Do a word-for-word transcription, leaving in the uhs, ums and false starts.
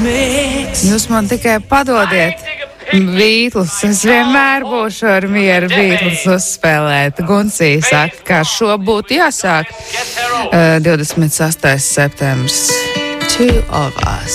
Jūs man tikai padodiet Beatles. Es vienmēr būšu ar mieru Beatles uzspēlēt. Gunsī saka, kā šo būtu jāsāk. Uh, divdesmit sastais septembris. Two of us.